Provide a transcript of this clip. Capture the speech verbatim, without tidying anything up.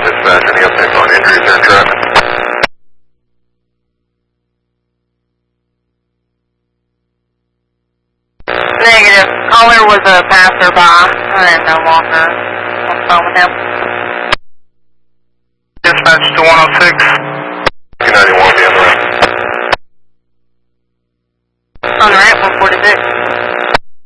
Dispatch, any updates on injuries or traffic? Negative. Caller was a passerby. I am no longer on the phone with him. Dispatch to one oh six.